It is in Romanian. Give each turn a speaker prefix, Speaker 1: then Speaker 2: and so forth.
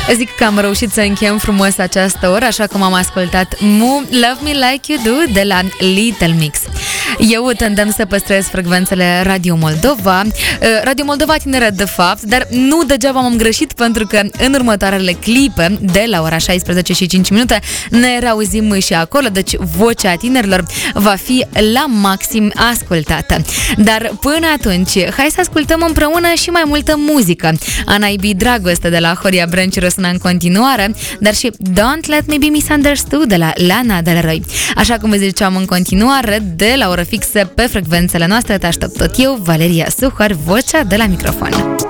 Speaker 1: Zic că am reușit să încheiem frumos această oră, așa cum am ascultat Love Me Like You Do de la Little Mix. Eu te îndemn să păstrez frecvențele Radio Moldova, Radio Moldova Tineret de fapt, dar nu degeaba m-am greșit, pentru că în următoarele clipe de la ora 16 și 5 minute ne reauzim și acolo, deci vocea tinerilor va fi la maxim ascultată. Dar până atunci, hai să ascultăm împreună și mai multă muzică. Anaibi Dragoste de la Horia Brenciu răsună în continuare, dar și Don't Let Me Be Misunderstood de la Lana Del Rey. Așa cum vă ziceam, în continuare, de la oră fixă pe frecvențele noastre te aștept tot eu, Valeria Suhar, vocea de la microfon.